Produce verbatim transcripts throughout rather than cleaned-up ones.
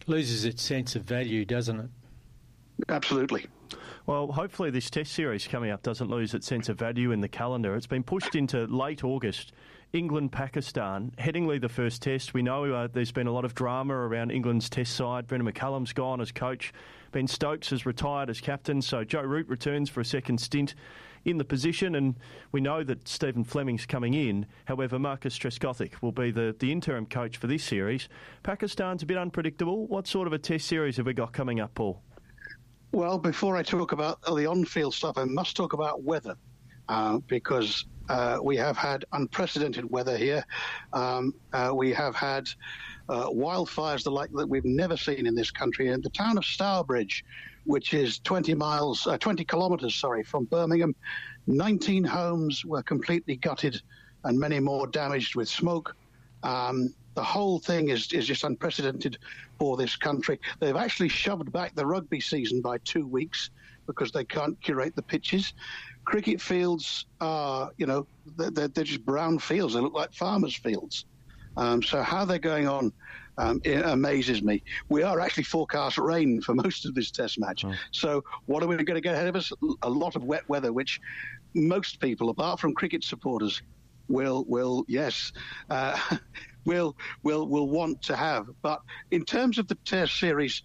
loses its sense of value, doesn't it? Absolutely. Well, hopefully this Test series coming up doesn't lose its sense of value in the calendar. It's been pushed into late August. England-Pakistan, Headingley the first Test. We know uh, there's been a lot of drama around England's Test side. Brendan McCullum's gone as coach. Ben Stokes has retired as captain, so Joe Root returns for a second stint in the position, and we know that Stephen Fleming's coming in. However, Marcus Trescothick will be the, the interim coach for this series. Pakistan's a bit unpredictable. What sort of a Test series have we got coming up, Paul? Well, before I talk about the on-field stuff, I must talk about weather, uh, because uh, we have had unprecedented weather here. Um, uh, we have had uh, wildfires the like that we've never seen in this country. In the town of Stourbridge, which is twenty miles, uh, twenty kilometres, sorry, from Birmingham, nineteen homes were completely gutted and many more damaged with smoke. Um, the whole thing is, is just unprecedented for this country. They've actually shoved back the rugby season by two weeks because they can't curate the pitches. Cricket fields are, you know, they're, they're just brown fields. They look like farmers' fields. Um, so how they're going on um, it amazes me. We are actually forecast rain for most of this Test match. Oh. So what are we going to get ahead of us? A lot of wet weather, which most people, apart from cricket supporters, will, will yes, uh, will will will want to have. But in terms of the Test series,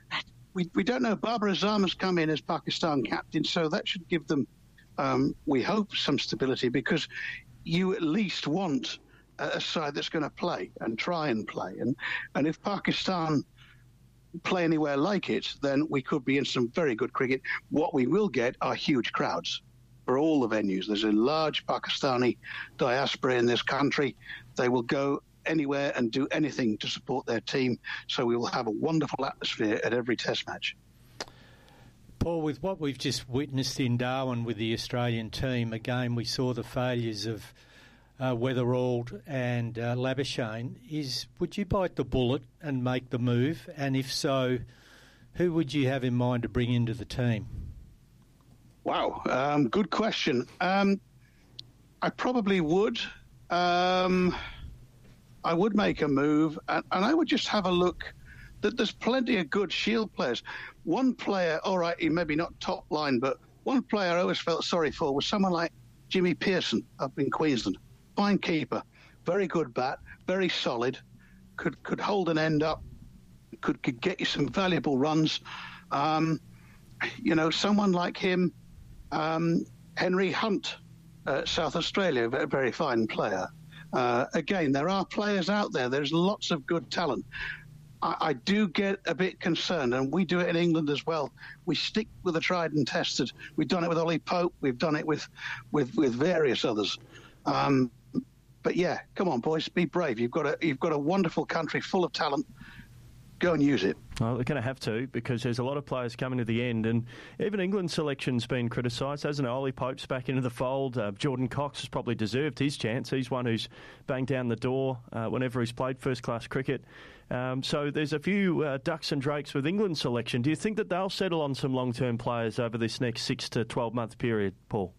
we we don't know. Babar Azam has come in as Pakistan captain, so that should give them, um, we hope, some stability, because you at least want a side that's going to play and try and play. And, and if Pakistan play anywhere like it, then we could be in some very good cricket. What we will get are huge crowds for all the venues. There's a large Pakistani diaspora in this country. They will go anywhere and do anything to support their team. So we will have a wonderful atmosphere at every Test match. Paul, with what we've just witnessed in Darwin with the Australian team, again, we saw the failures of Uh, Weatherald and uh, Labuschagne. Is would you bite the bullet and make the move? And if so, who would you have in mind to bring into the team? Wow, um, good question. Um, I probably would. Um, I would make a move, and, and I would just have a look. That there's plenty of good Shield players. One player, all right, he maybe not top line, but one player I always felt sorry for was someone like Jimmy Pearson up in Queensland. Fine keeper, very good bat, very solid, could could hold an end up, could could get you some valuable runs. Um, you know, someone like him, um, Henry Hunt, uh, South Australia, very, very fine player. Uh, again, there are players out there. There's lots of good talent. I, I do get a bit concerned, and we do it in England as well. We stick with the tried and tested. We've done it with Ollie Pope. We've done it with with, with various others. Um, But yeah, come on, boys, be brave. You've got a you've got a wonderful country full of talent. Go and use it. Well, they're going to have to, because there's a lot of players coming to the end, and even England's selection's been criticised, hasn't it? Ollie Pope's back into the fold. Uh, Jordan Cox has probably deserved his chance. He's one who's banged down the door uh, whenever he's played first-class cricket. Um, so there's a few uh, ducks and drakes with England's selection. Do you think that they'll settle on some long-term players over this next six to twelve-month period, Paul?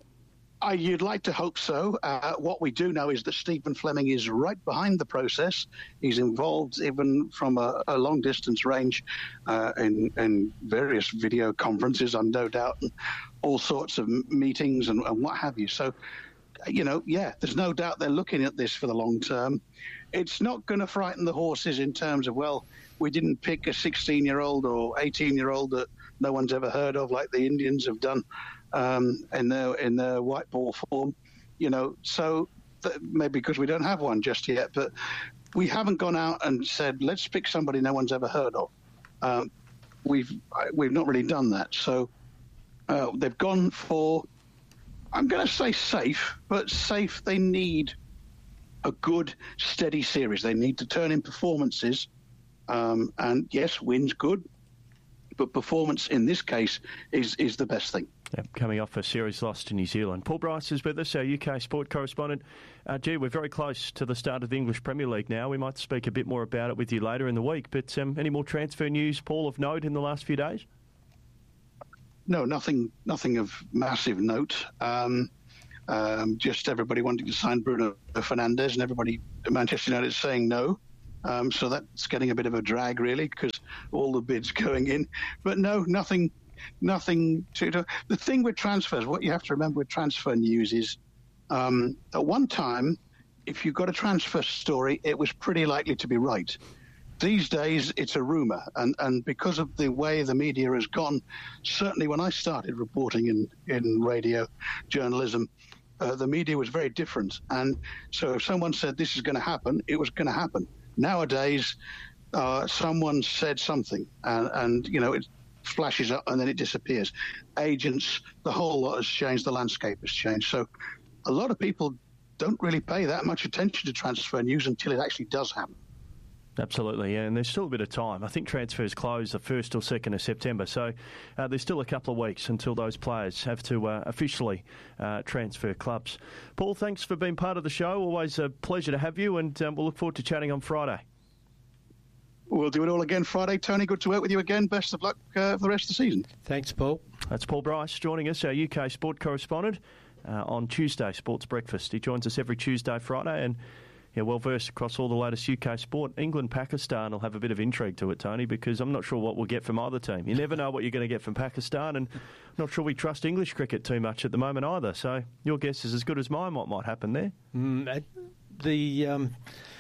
Uh, you'd like to hope so. Uh, what we do know is that Stephen Fleming is right behind the process. He's involved even from a, a long-distance range uh, in, in various video conferences, I'm no doubt, and all sorts of meetings and, and what have you. So, you know, yeah, there's no doubt they're looking at this for the long term. It's not going to frighten the horses in terms of, well, we didn't pick a sixteen-year-old or eighteen-year-old that no one's ever heard of like the Indians have done. Um, in their in their white ball form, you know, so th- maybe because we don't have one just yet, but we haven't gone out and said, let's pick somebody no one's ever heard of. Um, we've we've not really done that. So uh, they've gone for, I'm going to say safe, but safe. They need a good, steady series. They need to turn in performances, um, and yes, win's good, but performance in this case is is the best thing. Yep, coming off a series loss to New Zealand. Paul Bryce is with us, our U K sport correspondent. Uh, gee, we're very close to the start of the English Premier League now. We might speak a bit more about it with you later in the week. But um, any more transfer news, Paul, of note in the last few days? No, nothing nothing of massive note. Um, um, just everybody wanting to sign Bruno Fernandes, and everybody at Manchester United saying no. Um, so that's getting a bit of a drag, really, because all the bids going in. But no, nothing, nothing to do. The thing with transfers, what you have to remember with transfer news is, um, at one time, if you got a transfer story, it was pretty likely to be right. These days, it's a rumour, and, and because of the way the media has gone, certainly when I started reporting in, in radio journalism, uh, the media was very different. And so if someone said this is going to happen, it was going to happen. Nowadays, uh, someone said something, and, and, you know, it flashes up and then it disappears. Agents, the whole lot has changed, the landscape has changed. So a lot of people don't really pay that much attention to transfer news until it actually does happen. Absolutely, yeah, and there's still a bit of time. I think transfers close the first or second of September, so uh, there's still a couple of weeks until those players have to uh, officially uh, transfer clubs. Paul, thanks for being part of the show. Always a pleasure to have you, and um, we'll look forward to chatting on Friday. We'll do it all again Friday. Tony, good to work with you again. Best of luck uh, for the rest of the season. Thanks, Paul. That's Paul Bryce joining us, our U K sport correspondent, uh, on Tuesday Sports Breakfast. He joins us every Tuesday, Friday, and yeah, well versed across all the latest U K sport. England, Pakistan will have a bit of intrigue to it, Tony, because I'm not sure what we'll get from either team. You never know what you're going to get from Pakistan, and I'm not sure we trust English cricket too much at the moment either. So your guess is as good as mine what might happen there. Mm, the um,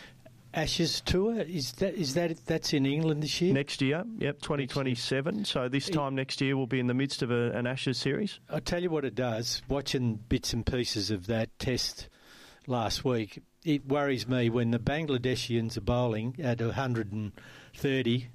Ashes tour, is that is that that's in England this year? Next year, yep, twenty twenty-seven. So this time next year we'll be in the midst of a, an Ashes series. I'll tell you what it does, watching bits and pieces of that test last week, it worries me when the Bangladeshians are bowling at one hundred thirty,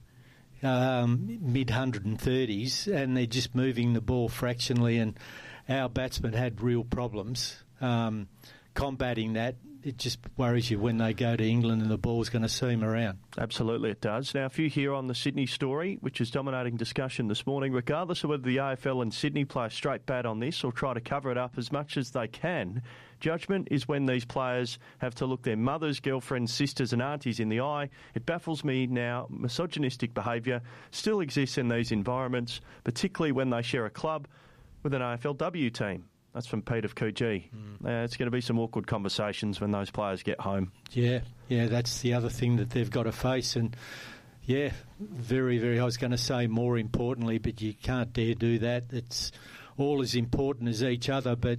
um, mid one hundred thirties, and they're just moving the ball fractionally, and our batsmen had real problems um, combating that. It just worries you when they go to England and the ball's going to seam around. Absolutely it does. Now, a few here on the Sydney story, which is dominating discussion this morning. Regardless of whether the A F L and Sydney play a straight bat on this or try to cover it up as much as they can, judgment is when these players have to look their mothers, girlfriends, sisters and aunties in the eye. It baffles me now misogynistic behaviour still exists in these environments, particularly when they share a club with an A F L W team. That's from Pete of Coogee. Mm. Uh, it's going to be some awkward conversations when those players get home. Yeah, yeah, that's the other thing that they've got to face. And, yeah, very, very, I was going to say more importantly, but you can't dare do that. It's all as important as each other. But,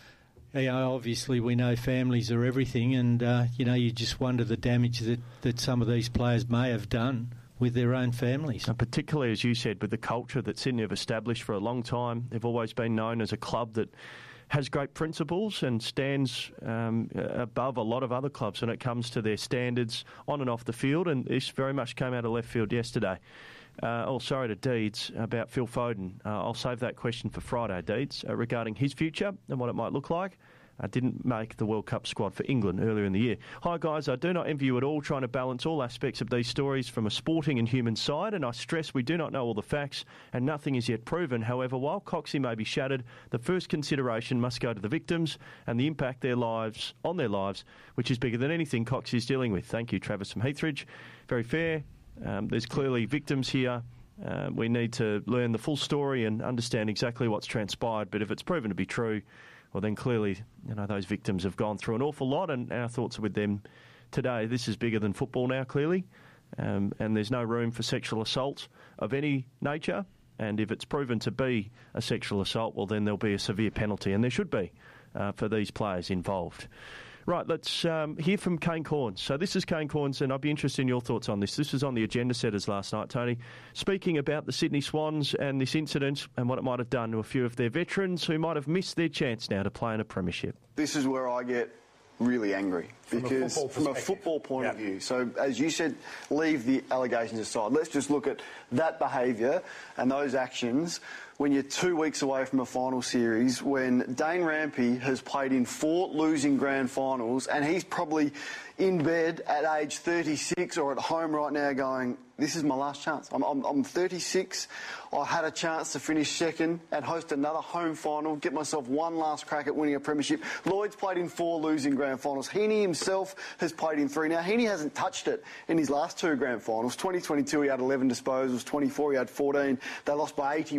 you know, obviously we know families are everything. And, uh, you know, you just wonder the damage that, that some of these players may have done with their own families. And particularly, as you said, with the culture that Sydney have established for a long time. They've always been known as a club that has great principles and stands um, above a lot of other clubs when it comes to their standards on and off the field, and this very much came out of left field yesterday. Uh, oh, sorry to Deeds about Phil Foden. Uh, I'll save that question for Friday, Deeds, uh, regarding his future and what it might look like. I didn't make the World Cup squad for England earlier in the year. Hi guys, I do not envy you at all trying to balance all aspects of these stories from a sporting and human side, and I stress we do not know all the facts and nothing is yet proven. However, while Coxie may be shattered, the first consideration must go to the victims and the impact their lives on their lives, which is bigger than anything Coxie is dealing with. Thank you, Travis from Heathridge. Very fair. Um, there's clearly victims here. Uh, we need to learn the full story and understand exactly what's transpired, but if it's proven to be true, well, then clearly, you know, those victims have gone through an awful lot, and our thoughts are with them today. This is bigger than football now, clearly, um, and there's no room for sexual assault of any nature. And if it's proven to be a sexual assault, well, then there'll be a severe penalty, and there should be uh, for these players involved. Right, let's um, hear from Kane Cornes. So this is Kane Cornes, and I'd be interested in your thoughts on this. This was on the agenda setters last night, Tony, speaking about the Sydney Swans and this incident and what it might have done to a few of their veterans who might have missed their chance now to play in a premiership. This is where I get really angry, because from a football, from a football point yep. of view. So, as you said, leave the allegations aside. Let's just look at that behaviour and those actions when you're two weeks away from a final series, when Dane Rampy has played in four losing grand finals, and he's probably in bed at age thirty-six or at home right now going, this is my last chance. I'm, I'm, I'm thirty-six. I had a chance to finish second and host another home final, get myself one last crack at winning a premiership. Lloyd's played in four losing grand finals. Heaney himself has played in three. Now, Heaney hasn't touched it in his last two grand finals. twenty twenty-two, he had eleven disposals. twenty-four, he had fourteen. They lost by eighty-one and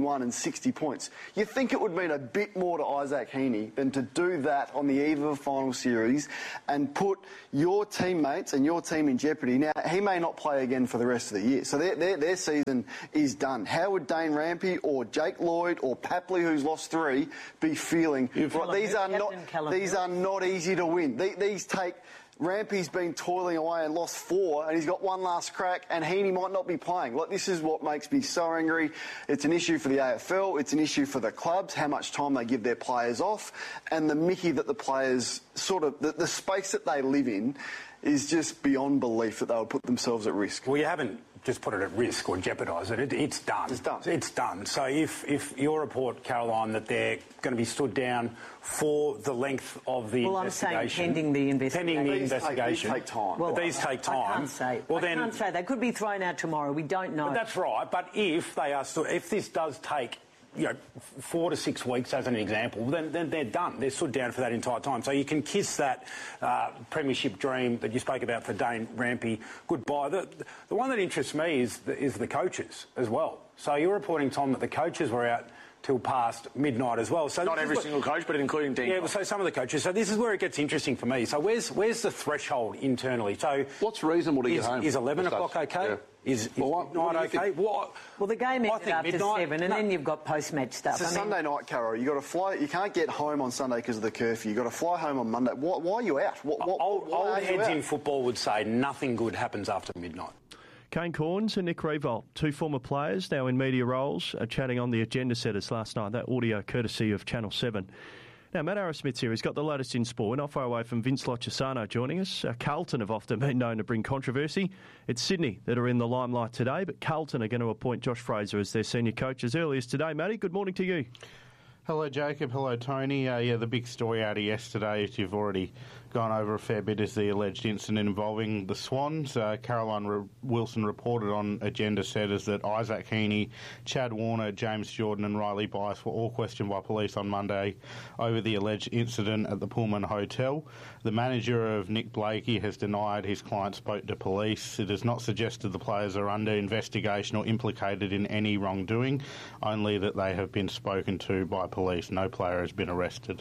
sixty points. You think it would mean a bit more to Isaac Heaney than to do that on the eve of a final series and put your teammates and your team in jeopardy. Now, he may not play again for the rest of the year, so their, their, their season is done. How would Dane Rampy or Jake Lloyd or Papley, who's lost three, be feeling? Right, these are not these are not easy to win. These, these take... Rampy's been toiling away and lost four, and he's got one last crack, and Heaney might not be playing. Like, this is what makes me so angry. It's an issue for the A F L. It's an issue for the clubs, how much time they give their players off, and the mickey that the players sort of... The, the space that they live in is just beyond belief that they would put themselves at risk. Well, you haven't just put it at risk or jeopardise it. it. It's done. It's done. It's done. So if, if your report, Caroline, that they're going to be stood down for the length of the well, investigation... Well, I'm saying pending the investigation. Pending the these investigation. Take, these take time. Well, these take time. I can't say. Well, I then, can't say. They could be thrown out tomorrow. We don't know. That's right. But if they are still... If this does take... you know, four to six weeks as an example, then, then they're done. They're stood down for that entire time. So you can kiss that uh, premiership dream that you spoke about for Dane Rampy goodbye. The, the one that interests me is the, is the coaches as well. So you're reporting, Tom, that the coaches were out till past midnight as well. So not every single coach, but including Dean. Yeah, well, so some of the coaches. So this is where it gets interesting for me. So where's where's the threshold internally? So what's reasonable to is, get home? Is eleven o'clock okay? Yeah. Is, is well, what, midnight what okay? What? Well, the game I ended think after midnight, seven, and no. then you've got post-match stuff. It's a I mean, Sunday night, Carol. You got to fly. You can't get home on Sunday because of the curfew. You got to fly home on Monday. Why, why are you out? What, what, old why old are you heads out? in football would say nothing good happens after midnight. Kane Corns and Nick Riewoldt, two former players now in media roles, are chatting on the Agenda Setters last night. That audio courtesy of Channel seven. Now, Matt Arrowsmith's here. He's got the latest in sport. We're not far away from Vince Lochisano joining us. Uh, Carlton have often been known to bring controversy. It's Sydney that are in the limelight today, but Carlton are going to appoint Josh Fraser as their senior coach as early as today. Matty, good morning to you. Hello, Jacob. Hello, Tony. Uh, yeah, the big story out of yesterday, as you've already gone over a fair bit, is the alleged incident involving the Swans. Uh, Caroline Re- Wilson reported on Agenda Setters that Isaac Heaney, Chad Warner, James Jordan and Riley Bice were all questioned by police on Monday over the alleged incident at the Pullman Hotel. The manager of Nick Blakey has denied his client spoke to police. It has not suggested the players are under investigation or implicated in any wrongdoing, only that they have been spoken to by police. No player has been arrested.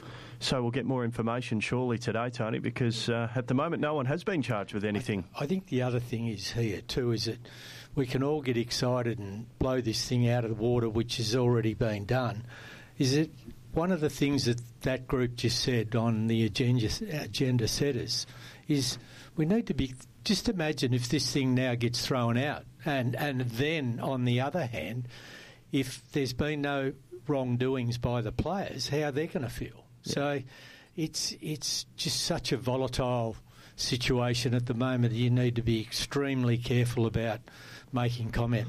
So we'll get more information surely today, Tony, because uh, at the moment no one has been charged with anything. I think the other thing is here too is that we can all get excited and blow this thing out of the water, which has already been done. Is that one of the things that that group just said on the agenda, agenda setters is we need to be... Just imagine if this thing now gets thrown out and, and then, on the other hand, if there's been no wrongdoings by the players, how they're going to feel. Yeah. So it's it's just such a volatile situation at the moment. You need to be extremely careful about making comment.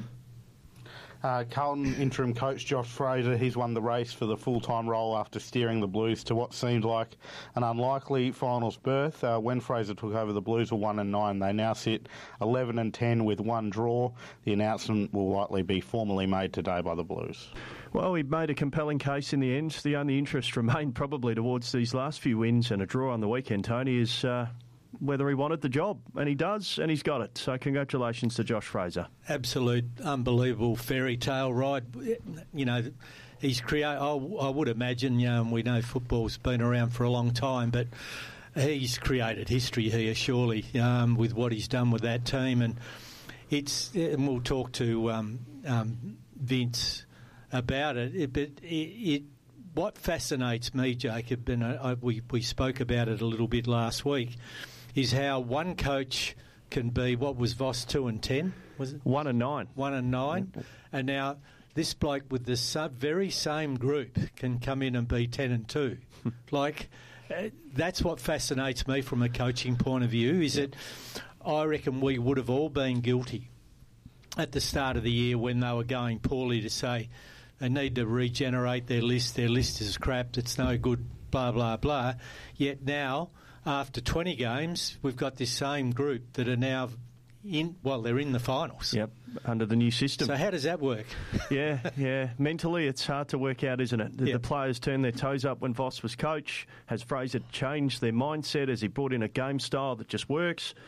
Uh, Carlton interim coach Josh Fraser, he's won the race for the full-time role after steering the Blues to what seemed like an unlikely finals berth. Uh, when Fraser took over, the Blues were one and nine. They now sit eleven and ten with one draw. The announcement will likely be formally made today by the Blues. Well, he made a compelling case in the end. The only interest remained probably towards these last few wins and a draw on the weekend, Tony, is uh, whether he wanted the job. And he does, and he's got it. So congratulations to Josh Fraser. Absolute, unbelievable fairy tale ride. You know, he's created, I, I would imagine, you know, and we know football's been around for a long time, but he's created history here, surely, um, with what he's done with that team. And it's, and we'll talk to um, um, Vince about it, it but it, it what fascinates me, Jacob, and I, I, we, we spoke about it a little bit last week, is how one coach can be, what was Voss, two and ten? Was it? One and nine. One and nine. And now this bloke with the sub, very same group can come in and be ten and two. Like, uh, that's what fascinates me from a coaching point of view, is that I reckon we would have all been guilty at the start of the year when they were going poorly to say, they need to regenerate their list. Their list is crap. It's no good, blah, blah, blah. Yet now, after twenty games, we've got this same group that are now in, well, they're in the finals. Yep, under the new system. So how does that work? yeah, yeah. Mentally, it's hard to work out, isn't it? The, yep. the players turned their toes up when Voss was coach. Has Fraser changed their mindset? Has he brought in a game style that just works?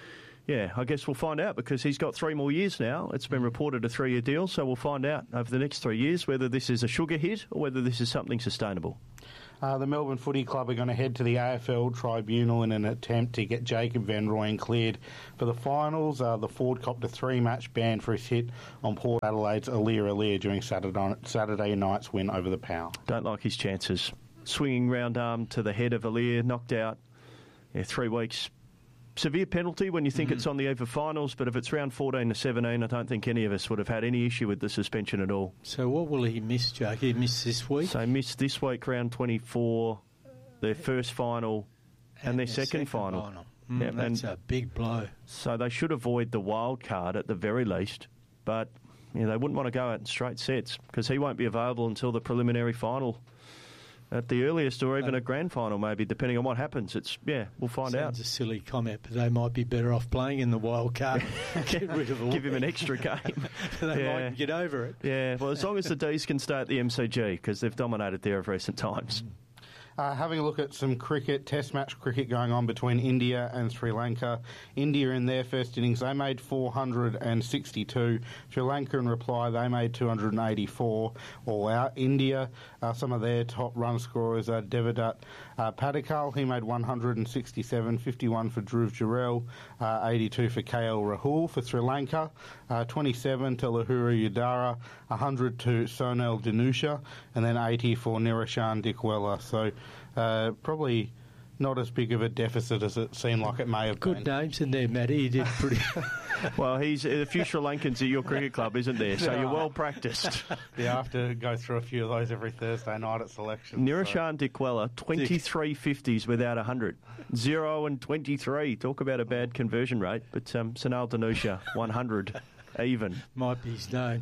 yeah, I guess we'll find out because he's got three more years now. It's been reported a three-year deal, so we'll find out over the next three years whether this is a sugar hit or whether this is something sustainable. Uh, the Melbourne Footy Club are going to head to the A F L Tribunal in an attempt to get Jacob Van Rooyen cleared for the finals. Uh, the Ford copped a three-match ban for his hit on Port Adelaide's Alir Alir during Saturday, Saturday night's win over the Power. Don't like his chances. Swinging round arm to the head of Alir, knocked out. Yeah, three weeks. Severe penalty when you think mm. it's on the eve of finals, but if it's round fourteen to seventeen, I don't think any of us would have had any issue with the suspension at all. So what will he miss, Jake? He missed this week? So he missed this week, round twenty-four, their first final and, and their, their second, second final. final. Mm, yeah, that's a big blow. So they should avoid the wild card at the very least, but you know, they wouldn't want to go out in straight sets because he won't be available until the preliminary final. At the earliest, or even a grand final, maybe, depending on what happens. It's yeah, we'll find Sounds out. It's a silly comment, but they might be better off playing in the wild card. Get rid of all. Give him an extra game. They yeah. might get over it. Yeah, well, as long as the D's can stay at the M C G, because they've dominated there of recent times. Uh, having a look at some cricket, test match cricket going on between India and Sri Lanka. India in their first innings, they made four hundred sixty-two. Sri Lanka in reply, they made two hundred eighty-four all out. India, uh, some of their top run scorers are Devadat uh, Padikkal. He made one hundred sixty-seven, fifty-one for Dhruv Jurel, uh, eighty-two for K L Rahul. For Sri Lanka, uh, twenty-seven to Lahuru Yudara, one hundred to Sonal Danusha, and then eighty for Niroshan Dickwella. So Uh, probably not as big of a deficit as it seemed like it may have Good been. Good names in there, Matty. You did pretty... Well, he's a few Sri Lankans at your cricket club, isn't there? So no. You're well practised. Yeah, I have to go through a few of those every Thursday night at selection. Niroshan so. Dickwella, twenty-three fifties without one hundred. Zero and twenty-three. Talk about a bad conversion rate. But um, Sonal Danusha, one hundred, even. Might be his name.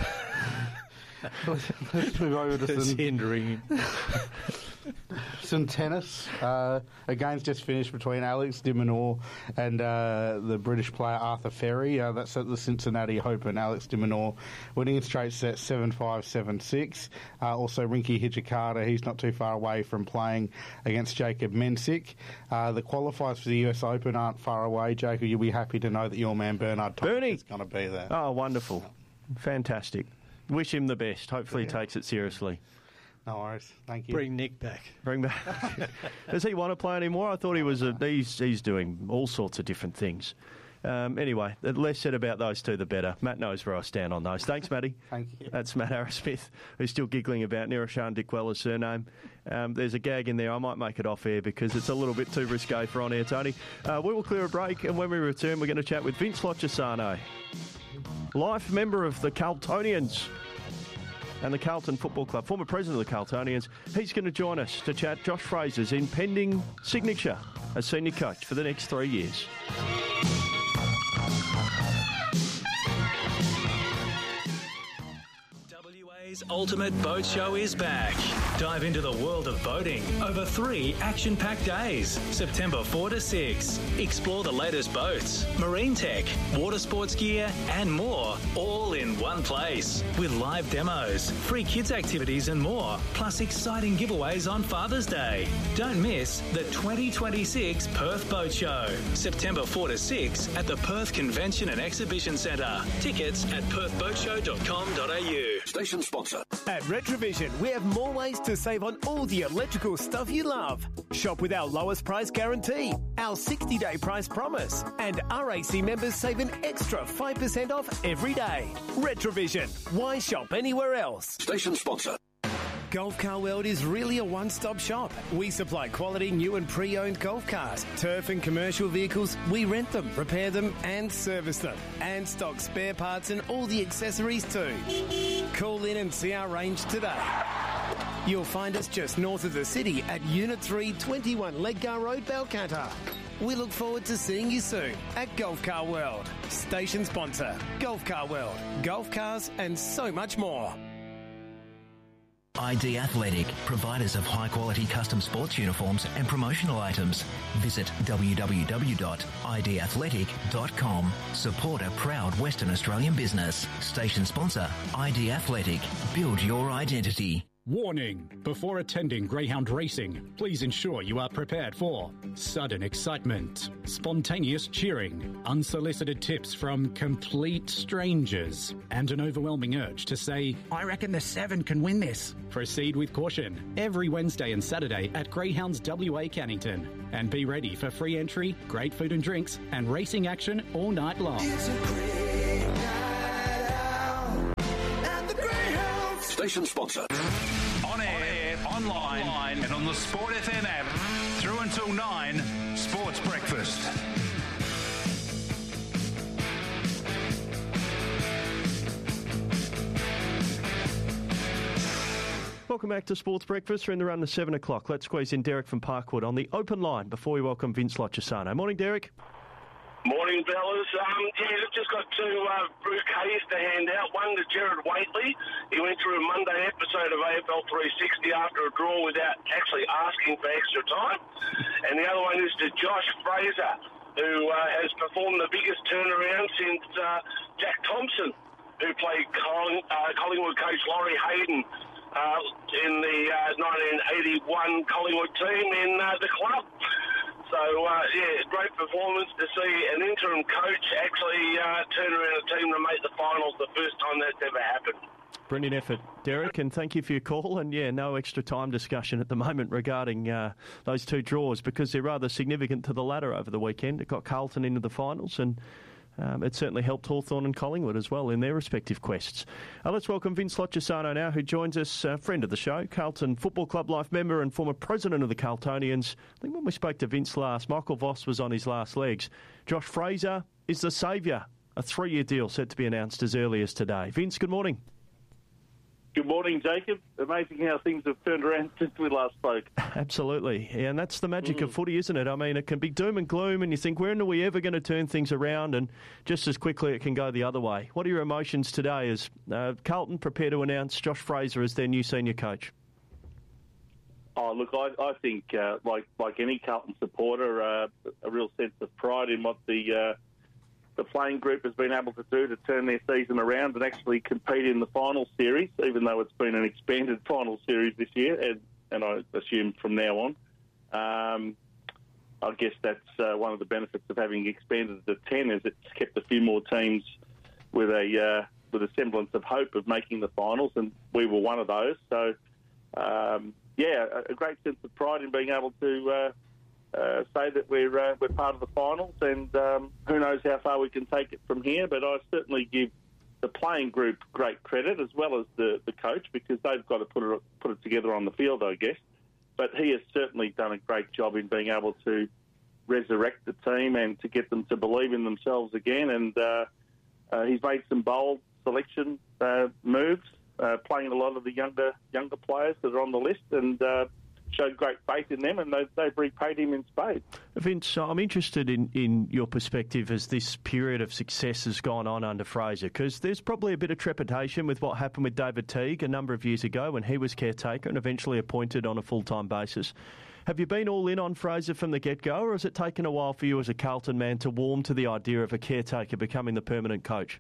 Let's move over to it's some... hindering him. Some tennis. Uh, a game's just finished between Alex de Minaur and uh, the British player Arthur Ferry. Uh, that's at the Cincinnati Open. Alex de Minaur winning in straight sets seven five, seven six. Uh, also, Rinky Hijikata, he's not too far away from playing against Jacob Mensik. Uh, the qualifiers for the U S Open aren't far away. Jacob, you'll be happy to know that your man Bernard Tomic is going to be there. Oh, wonderful. Fantastic. Wish him the best. Hopefully yeah. he takes it seriously. No worries. Thank you. Bring Nick back. Bring back. Does he want to play anymore? I thought he was. A, he's, he's doing all sorts of different things. Um, anyway, the less said about those two, the better. Matt knows where I stand on those. Thanks, Matty. Thank you. That's Matt Harris-Smith, who's still giggling about Niroshan Dickwella's surname. Um, there's a gag in there. I might make it off air because it's a little bit too risque for on air, Tony. Uh, we will clear a break, and when we return, we're going to chat with Vince Lochisano, life member of the Carltonians and the Carlton Football Club, former president of the Carltonians. He's going to join us to chat Josh Fraser's impending signature as senior coach for the next three years. Ultimate Boat Show is back. Dive into the world of boating over three action-packed days, September fourth to sixth. Explore the latest boats, marine tech, water sports gear, and more, all in one place. With live demos, free kids activities and more, plus exciting giveaways on Father's Day. Don't miss the twenty twenty-six Perth Boat Show, September fourth to sixth at the Perth Convention and Exhibition Centre. Tickets at perth boat show dot com dot a u. Station sponsor. At Retrovision, we have more ways to save on all the electrical stuff you love. Shop with our lowest price guarantee, our sixty-day price promise, and R A C members save an extra five percent off every day. Retrovision. Why shop anywhere else? Station sponsor. Golf Car World is really a one-stop shop. We supply quality new and pre-owned golf cars, turf and commercial vehicles. We rent them, repair them and service them, and stock spare parts and all the accessories too. Call in and see our range today. You'll find us just north of the city at Unit three, twenty-one Ledgar Road, Balcatta. We look forward to seeing you soon at Golf Car World. Station sponsor, Golf Car World. Golf cars and so much more. I D Athletic, providers of high-quality custom sports uniforms and promotional items. Visit w w w dot i d athletic dot com. Support a proud Western Australian business. Station sponsor, I D Athletic. Build your identity. Warning! Before attending greyhound racing, please ensure you are prepared for sudden excitement, spontaneous cheering, unsolicited tips from complete strangers, and an overwhelming urge to say, "I reckon the seven can win this." Proceed with caution every Wednesday and Saturday at Greyhounds W A Cannington. And be ready for free entry, great food and drinks, and racing action all night long. It's a great night out at the Greyhounds. Station sponsor. On air, online, online, and on the Sport F M app. Through until nine, Sports Breakfast. Welcome back to Sports Breakfast. We're in the run to seven o'clock. Let's squeeze in Derek from Parkwood on the open line before we welcome Vince Lochisano. Morning, Derek. Morning, fellas. Um, yeah, I've just got two uh, bouquets to hand out. One to Jared Waitley. He went through a Monday episode of A F L three sixty after a draw without actually asking for extra time. And the other one is to Josh Fraser, who uh, has performed the biggest turnaround since uh, Jack Thompson, who played Colling, uh, Collingwood coach Laurie Hayden uh, in the uh, nineteen eighty-one Collingwood team in uh, the club. So, uh, yeah, great performance to see an interim coach actually uh, turn around a team to make the finals, the first time that's ever happened. Brilliant effort, Derek, and thank you for your call. And, yeah, no extra time discussion at the moment regarding uh, those two draws because they're rather significant to the ladder over the weekend. It got Carlton into the finals and um, it certainly helped Hawthorn and Collingwood as well in their respective quests. Uh, let's welcome Vince Lochisano now, who joins us, a uh, friend of the show, Carlton Football Club life member and former president of the Carltonians. I think when we spoke to Vince last, Michael Voss was on his last legs. Josh Fraser is the saviour. A three-year deal set to be announced as early as today. Vince, good morning. Good morning, Jacob. Amazing how things have turned around since we last spoke. Absolutely. Yeah, and that's the magic Mm. of footy, isn't it? I mean, it can be doom and gloom, and you think, when are we ever going to turn things around? And just as quickly, it can go the other way. What are your emotions today as uh, Carlton prepare to announce Josh Fraser as their new senior coach? Oh, look, I, I think, uh, like like any Carlton supporter, uh, a real sense of pride in what the uh, the playing group has been able to do to turn their season around and actually compete in the final series, even though it's been an expanded final series this year, and, and I assume from now on. Um, I guess that's uh, one of the benefits of having expanded to ten, is it's kept a few more teams with a uh, with a semblance of hope of making the finals, and we were one of those. So, um, yeah, a, a great sense of pride in being able to uh, Uh, say that we're uh, we're part of the finals, and um, who knows how far we can take it from here. But I certainly give the playing group great credit, as well as the, the coach, because they've got to put it put it together on the field, I guess. But he has certainly done a great job in being able to resurrect the team and to get them to believe in themselves again. And uh, uh, he's made some bold selection uh, moves, uh, playing a lot of the younger younger players that are on the list, and Uh, showed great faith in them, and they've, they've repaid him in spades. Vince, I'm interested in, in your perspective as this period of success has gone on under Fraser, because there's probably a bit of trepidation with what happened with David Teague a number of years ago when he was caretaker and eventually appointed on a full-time basis. Have you been all in on Fraser from the get-go, or has it taken a while for you as a Carlton man to warm to the idea of a caretaker becoming the permanent coach?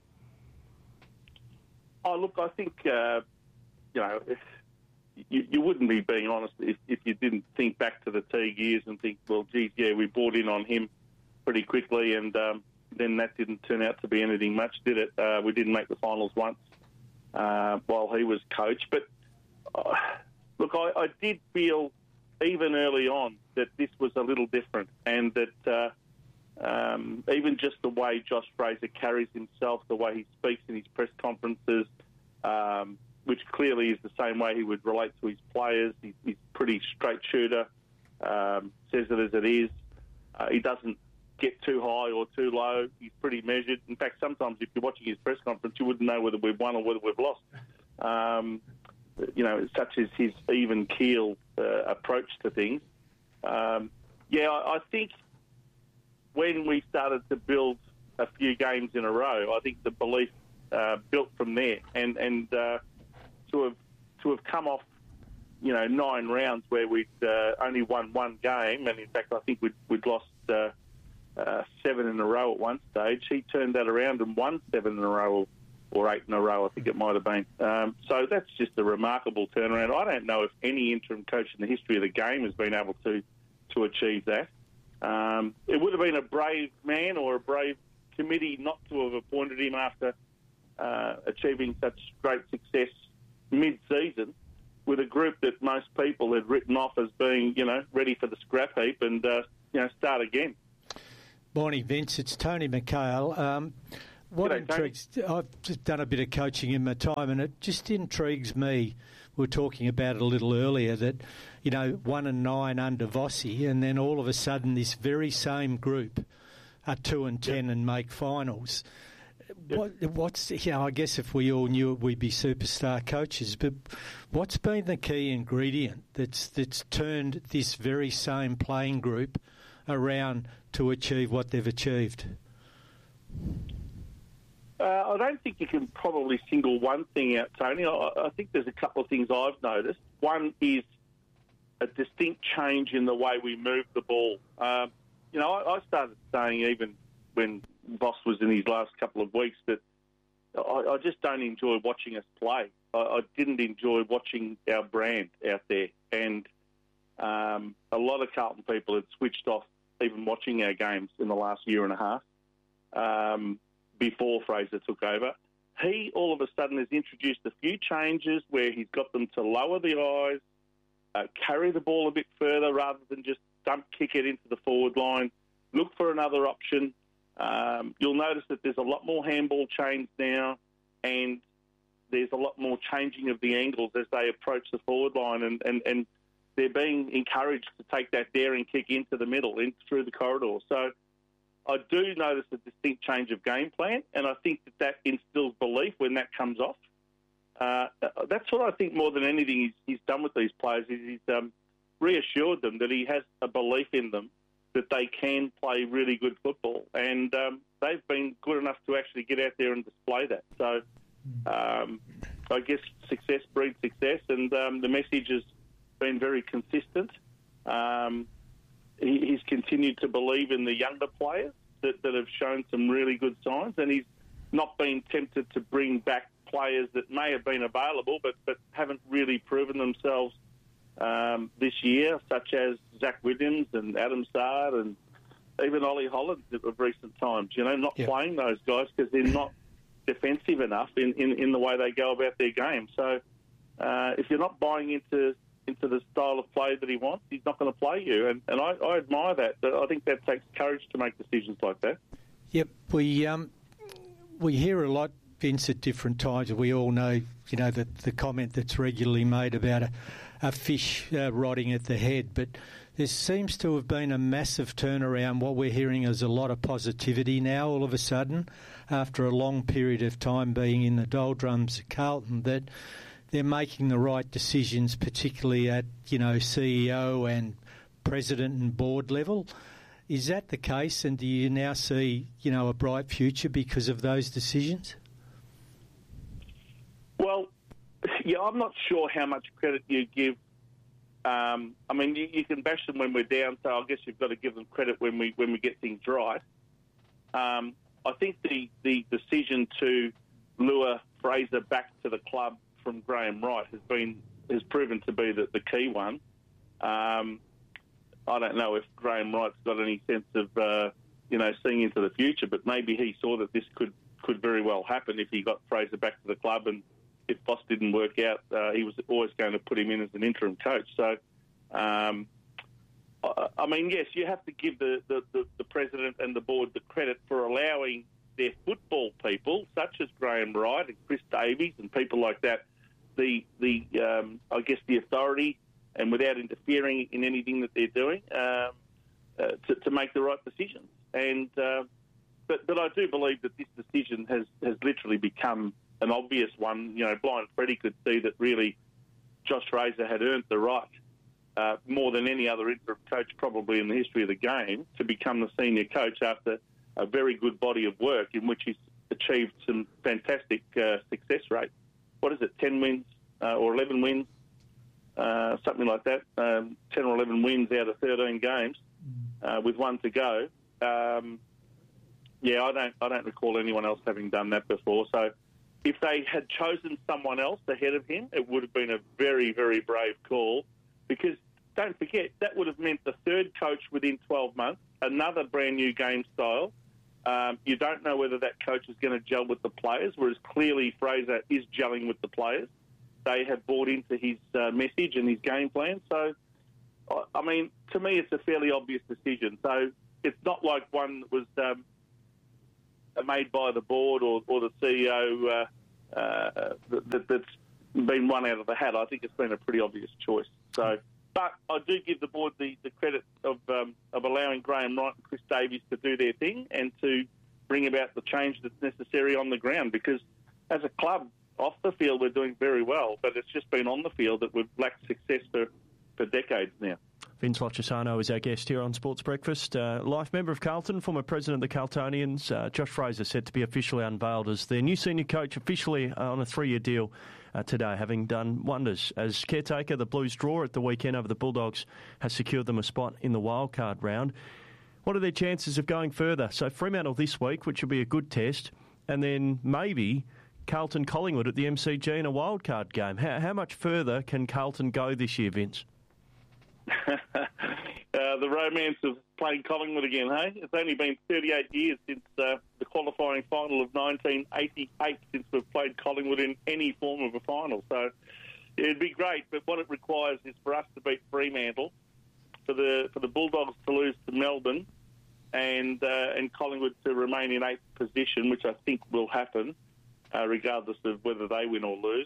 Oh, look, I think, uh, you know... If, You, you wouldn't be being honest if, if you didn't think back to the Teague years and think, well, geez, yeah, we bought in on him pretty quickly, and um, then that didn't turn out to be anything much, did it? Uh, we didn't make the finals once uh, while he was coach. But, uh, look, I, I did feel even early on that this was a little different, and that uh, um, even just the way Josh Fraser carries himself, the way he speaks in his press conferences, um, which clearly is the same way he would relate to his players. He's, he's a pretty straight shooter, um, says it as it is. Uh, he doesn't get too high or too low. He's pretty measured. In fact, sometimes if you're watching his press conference, you wouldn't know whether we've won or whether we've lost. Um, you know, such as his even keel uh, approach to things. Um, yeah, I, I think when we started to build a few games in a row, I think the belief uh, built from there. And, and uh, to have to have come off, you know, nine rounds where we'd uh, only won one game, and in fact I think we'd, we'd lost uh, uh, seven in a row at one stage. He turned that around and won seven in a row or eight in a row, I think it might have been. Um, so that's just a remarkable turnaround. I don't know if any interim coach in the history of the game has been able to to achieve that. Um, it would have been a brave man or a brave committee not to have appointed him after uh, achieving such great success mid-season with a group that most people had written off as being, you know, ready for the scrap heap and, uh, you know, start again. Morning, Vince. It's Tony McHale. Um, what G'day, intrigues... I've just done a bit of coaching in my time, and it just intrigues me. We were talking about it a little earlier that, you know, one and nine under Vossi, and then all of a sudden this very same group are two and ten yep. and make finals. Yep. What, what's, you know, I guess if we all knew it, we'd be superstar coaches, but what's been the key ingredient that's that's turned this very same playing group around to achieve what they've achieved? Uh, I don't think you can probably single one thing out, Tony. I, I think there's a couple of things I've noticed. One is a distinct change in the way we move the ball. Um, you know, I, I started saying even when Voss was in his last couple of weeks that I, I just don't enjoy watching us play. I, I didn't enjoy watching our brand out there. And um, a lot of Carlton people had switched off even watching our games in the last year and a half. Um, before Fraser took over. He, all of a sudden, has introduced a few changes where he's got them to lower the eyes, uh, carry the ball a bit further rather than just dump kick it into the forward line, look for another option. Um, you'll notice that there's a lot more handball chains now, and there's a lot more changing of the angles as they approach the forward line, and, and, and they're being encouraged to take that daring kick into the middle, in through the corridor. So I do notice a distinct change of game plan, and I think that that instills belief when that comes off. Uh, that's what I think more than anything he's, he's done with these players is he's um, reassured them that he has a belief in them that they can play really good football, and um, they've been good enough to actually get out there and display that. So um, I guess success breeds success, and um, the message has been very consistent. Um, He's continued to believe in the younger players that, that have shown some really good signs, and he's not been tempted to bring back players that may have been available but, but haven't really proven themselves um, this year, such as Zach Williams and Adam Saad and even Ollie Holland of recent times. You know, not yep. playing those guys because they're not defensive enough in, in, in the way they go about their game. So uh, if you're not buying into into the style of play that he wants, he's not going to play you. And, and I, I admire that. I think that takes courage to make decisions like that. Yep. We um, we hear a lot, Vince, at different times. We all know, you know, the, the comment that's regularly made about a, a fish uh, rotting at the head. But there seems to have been a massive turnaround. What we're hearing is a lot of positivity now, all of a sudden, after a long period of time being in the doldrums at Carlton, that they're making the right decisions, particularly at, you know, C E O and president and board level. Is that the case, and do you now see, you know, a bright future because of those decisions? Well, yeah, I'm not sure how much credit you give. Um, I mean, you, you can bash them when we're down, so I guess you've got to give them credit when we when we get things right. Um, I think the, the decision to lure Fraser back to the club from Graham Wright has been has proven to be the, the key one. Um, I don't know if Graham Wright's got any sense of uh, you know seeing into the future, but maybe he saw that this could, could very well happen if he got Fraser back to the club, and if Voss didn't work out, uh, he was always going to put him in as an interim coach. So, um, I, I mean, yes, you have to give the, the, the, the president and the board the credit for allowing their football people, such as Graham Wright and Chris Davies and people like that, the the um, I guess the authority, and without interfering in anything that they're doing, um, uh, to, to make the right decisions. And uh, but but I do believe that this decision has, has literally become an obvious one. You know, blind Freddie could see that really Josh Fraser had earned the right, uh, more than any other interim coach probably in the history of the game, to become the senior coach after a very good body of work in which he's achieved some fantastic uh, success rate. What is it, ten wins uh, or eleven wins, uh, something like that, um, ten or eleven wins out of thirteen games uh, with one to go. Um, yeah, I don't I don't recall anyone else having done that before. So if they had chosen someone else ahead of him, it would have been a very, very brave call, because don't forget, that would have meant the third coach within twelve months, another brand new game style. Um, you don't know whether that coach is going to gel with the players, whereas clearly Fraser is gelling with the players. They have bought into his uh, message and his game plan. So, I mean, to me, it's a fairly obvious decision. So it's not like one that was um, made by the board or, or the C E O uh, uh, that, that's been one out of the hat. I think it's been a pretty obvious choice. So, but I do give the board the, the credit of um, of allowing Graham Wright and Chris Davies to do their thing and to bring about the change that's necessary on the ground, because as a club, off the field, we're doing very well, but it's just been on the field that we've lacked success for, for decades now. Vince Lochisano is our guest here on Sports Breakfast. Uh, life member of Carlton, former president of the Carltonians, uh, Josh Fraser, set to be officially unveiled as their new senior coach, officially uh, on a three-year deal uh, today, having done wonders. As caretaker, the Blues draw at the weekend over the Bulldogs has secured them a spot in the wildcard round. What are their chances of going further? So Fremantle this week, which will be a good test, and then maybe Carlton Collingwood at the M C G in a wildcard game. How, how much further can Carlton go this year, Vince? uh, the romance of playing Collingwood again, hey? It's only been thirty-eight years since uh, the qualifying final of nineteen eighty-eight since we've played Collingwood in any form of a final. So it'd be great, but what it requires is for us to beat Fremantle, for the for the Bulldogs to lose to Melbourne, and uh, and Collingwood to remain in eighth position, which I think will happen, uh, regardless of whether they win or lose.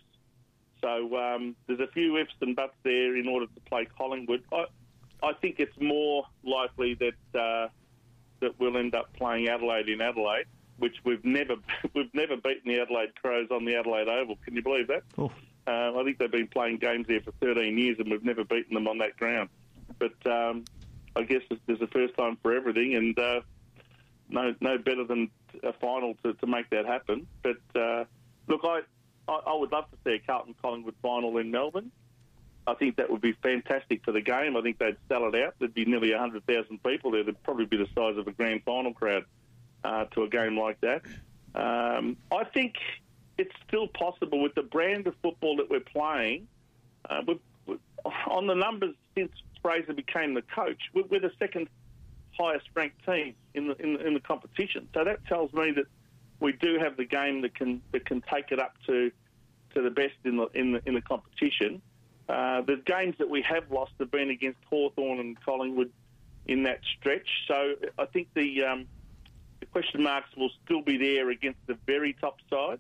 So um, there's a few ifs and buts there in order to play Collingwood. I, I think it's more likely that uh, that we'll end up playing Adelaide in Adelaide, which we've never we've never beaten the Adelaide Crows on the Adelaide Oval. Can you believe that? Oh. Uh, I think they've been playing games there for thirteen years, and we've never beaten them on that ground. But um, I guess there's a first time for everything, and uh, no no better than a final to, to make that happen. But uh, look, I. I would love to see a Carlton-Collingwood final in Melbourne. I think that would be fantastic for the game. I think they'd sell it out. There'd be nearly one hundred thousand people there. They'd probably be the size of a grand final crowd uh, to a game like that. Um, I think it's still possible with the brand of football that we're playing. Uh, we're, we're, on the numbers since Fraser became the coach, we're, we're the second highest ranked team in the, in the in the competition. So that tells me that we do have the game that can that can take it up to to the best in the in the, in the competition. Uh, the games that we have lost have been against Hawthorn and Collingwood in that stretch. So I think the um, the question marks will still be there against the very top side.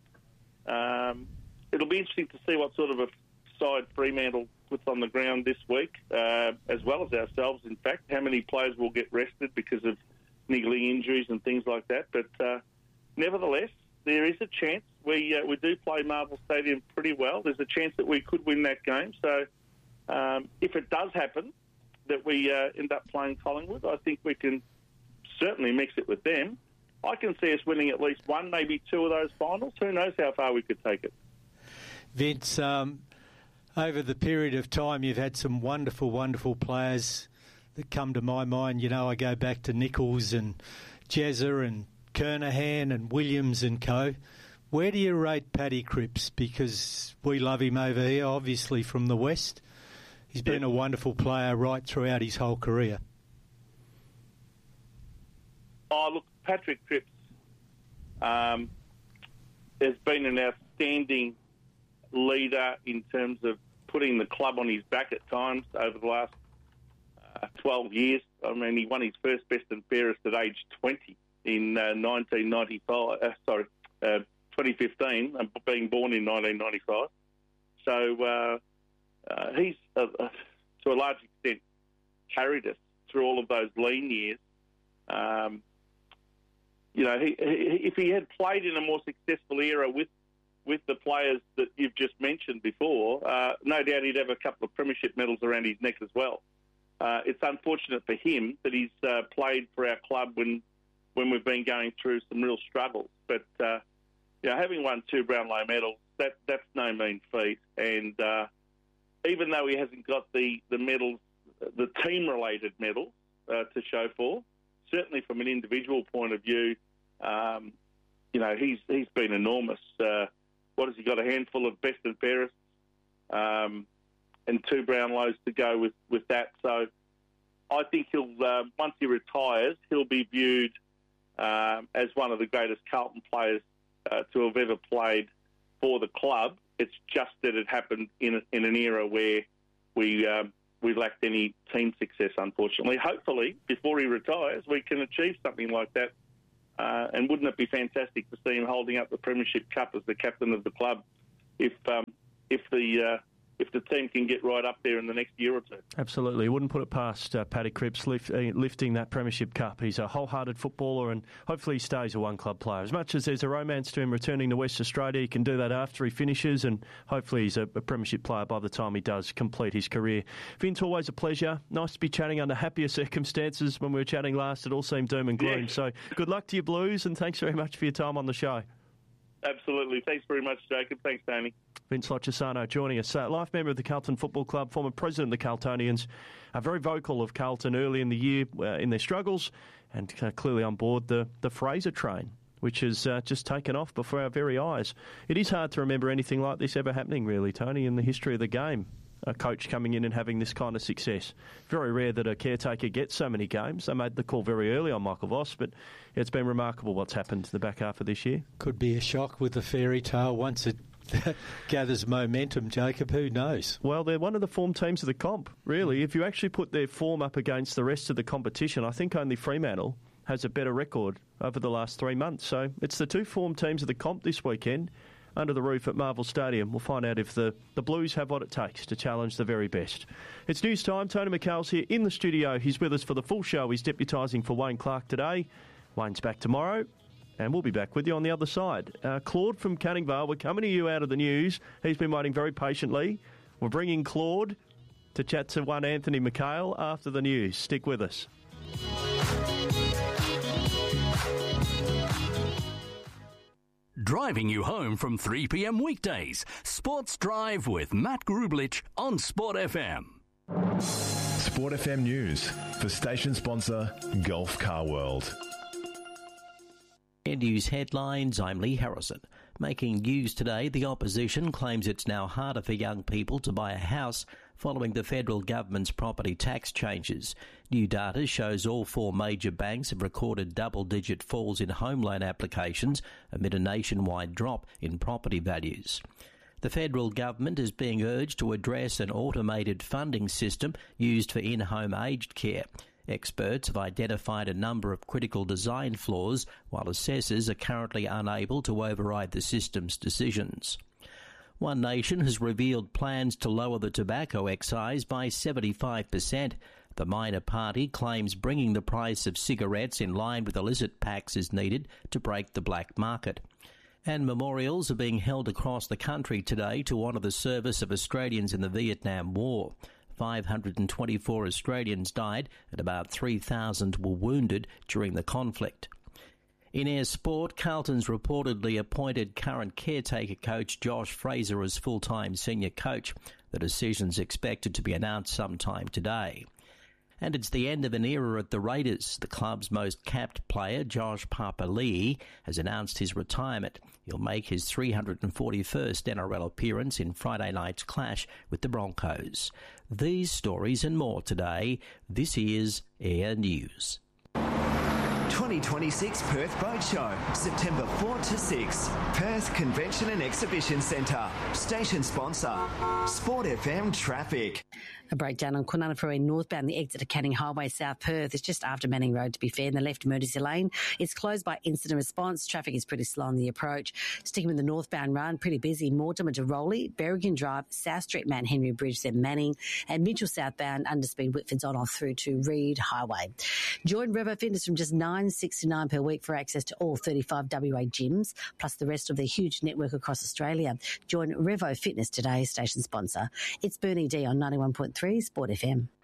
Um, it'll be interesting to see what sort of a side Fremantle puts on the ground this week, uh, as well as ourselves. In fact, how many players will get rested because of niggling injuries and things like that, but. Uh, Nevertheless, there is a chance. We uh, we do play Marvel Stadium pretty well. There's a chance that we could win that game. So um, if it does happen that we uh, end up playing Collingwood, I think we can certainly mix it with them. I can see us winning at least one, maybe two of those finals. Who knows how far we could take it. Vince, um, over the period of time, you've had some wonderful, wonderful players that come to my mind. You know, I go back to Nichols and Jezza and Kernahan and Williams and co. Where do you rate Paddy Cripps? Because we love him over here, obviously from the West. He's been a wonderful player right throughout his whole career. Oh, look, Patrick Cripps um, has been an outstanding leader in terms of putting the club on his back at times over the last uh, twelve years. I mean, he won his first best and fairest at age twenty. In uh, nineteen ninety-five, uh, sorry, uh, twenty fifteen, uh, being born in nineteen ninety-five. So uh, uh, he's, uh, uh, to a large extent, carried us through all of those lean years. Um, you know, he, he, if he had played in a more successful era with with the players that you've just mentioned before, uh, no doubt he'd have a couple of premiership medals around his neck as well. Uh, it's unfortunate for him that he's uh, played for our club when when we've been going through some real struggles. But, uh, you know, having won two Brownlow medals, that that's no mean feat. And uh, even though he hasn't got the, the medals, the team-related medals uh, to show for, certainly from an individual point of view, um, you know, he's he's been enormous uh, what has he got? A handful of best and fairest, um, and two Brownlows to go with, with that. So I think he'll uh, once he retires, he'll be viewed um, as one of the greatest Carlton players uh, to have ever played for the club. It's just that it happened in a, in an era where we um, we lacked any team success, unfortunately. Hopefully, before he retires, we can achieve something like that. Uh, and wouldn't it be fantastic to see him holding up the Premiership Cup as the captain of the club if um, if the uh, if the team can get right up there in the next year or two? Absolutely. Wouldn't put it past uh, Paddy Cripps lift, uh, lifting that Premiership Cup. He's a wholehearted footballer and hopefully he stays a one-club player. As much as there's a romance to him returning to West Australia, he can do that after he finishes, and hopefully he's a, a Premiership player by the time he does complete his career. Vince, always a pleasure. Nice to be chatting under happier circumstances. When we were chatting last, it all seemed doom and gloom. Yeah. So good luck to your Blues, and thanks very much for your time on the show. Absolutely. Thanks very much, Jacob. Thanks, Tony. Vince Lochisano joining us. Uh, life member of the Carlton Football Club, former president of the Carltonians, uh, very vocal of Carlton early in the year uh, in their struggles, and uh, clearly on board the, the Fraser train, which has uh, just taken off before our very eyes. It is hard to remember anything like this ever happening, really, Tony, in the history of the game. A coach coming in and having this kind of success. Very rare that a caretaker gets so many games. They made the call very early on Michael Voss, but it's been remarkable what's happened to the back half of this year. Could be a shock with the fairy tale once it gathers momentum, Jacob. Who knows? Well, they're one of the form teams of the comp, really. If you actually put their form up against the rest of the competition, I think only Fremantle has a better record over the last three months. So it's the two form teams of the comp this weekend under the roof at Marvel Stadium. We'll find out if the, the Blues have what it takes to challenge the very best. It's news time. Tony McHale's here in the studio. He's with us for the full show. He's deputising for Wayne Clark today. Wayne's back tomorrow, and we'll be back with you on the other side. Uh, Claude from Canning Vale, we're coming to you out of the news. He's been waiting very patiently. We're bringing Claude to chat to one Anthony McHale after the news. Stick with us. Driving you home from three p.m. weekdays. Sports Drive with Matt Grublich on Sport F M. Sport F M News for station sponsor Gulf Car World. News headlines, I'm Lee Harrison. Making news today, the opposition claims it's now harder for young people to buy a house following the federal government's property tax changes. New data shows all four major banks have recorded double-digit falls in home loan applications amid a nationwide drop in property values. The federal government is being urged to address an automated funding system used for in-home aged care. Experts have identified a number of critical design flaws, while assessors are currently unable to override the system's decisions. One Nation has revealed plans to lower the tobacco excise by seventy-five percent. The minor party claims bringing the price of cigarettes in line with illicit packs is needed to break the black market. And memorials are being held across the country today to honour the service of Australians in the Vietnam War. five hundred twenty-four Australians died and about three thousand were wounded during the conflict. In air sport, Carlton's reportedly appointed current caretaker coach Josh Fraser as full-time senior coach. The decision's expected to be announced sometime today. And it's the end of an era at the Raiders. The club's most capped player, Josh Papali'i, has announced his retirement. He'll make his three hundred forty-first N R L appearance in Friday night's clash with the Broncos. These stories and more today. This is Air News. twenty twenty-six Perth Boat Show, September fourth to sixth. Perth Convention and Exhibition Centre. Station sponsor, Sport F M Traffic. A breakdown on Kwinana Freeway northbound, the exit of Canning Highway, South Perth. It's just after Manning Road, to be fair, in the left emergency lane. It's closed by incident response. Traffic is pretty slow on the approach. Sticking with the northbound run, pretty busy. Mortimer to Rowley, Berrigan Drive, South Street, Mount Henry Bridge, then Manning, and Mitchell southbound, underspeed Whitford's on off through to Reed Highway. Join Revo Fitness from just nine dollars sixty-nine per week for access to all thirty-five W A gyms, plus the rest of their huge network across Australia. Join Revo Fitness today, station sponsor. It's Bernie D on ninety-one point three Sport F M.